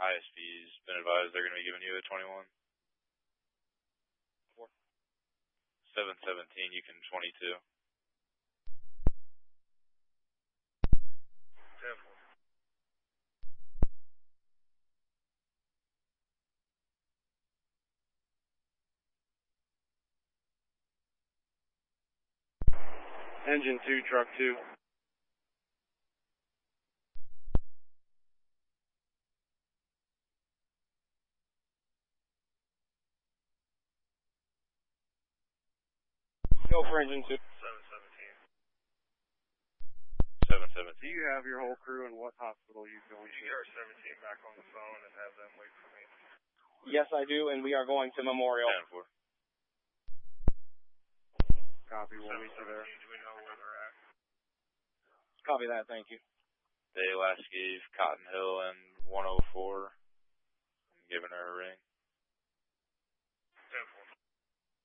ISP's been advised they're going to be giving you a 21. 717, you can 22. 10-4. Engine 2, truck 2. Go for engine 2. 717. Do you have your whole crew and what hospital are you going to? You get our 17 back on the phone and have them wait for me. Yes, I do, and we are going to Memorial. 10-4. Copy, we'll meet you there. Do we know where they're at? Copy that, thank you. They last gave Cotton Hill and 104. I'm giving her a ring.